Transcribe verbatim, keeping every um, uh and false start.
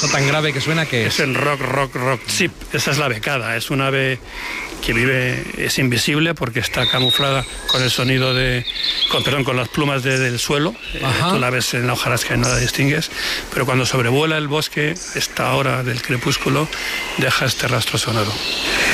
Eso tan grave que suena, que es? Es el rock, rock, rock chip. Esa es la becada. Es un ave que vive, es invisible porque está camuflada con el sonido de, con, perdón, con las plumas de, del suelo. Eh, tú la ves en la hojarasca y no la distingues, pero cuando sobrevuela el bosque, esta hora del crepúsculo, deja este rastro sonoro.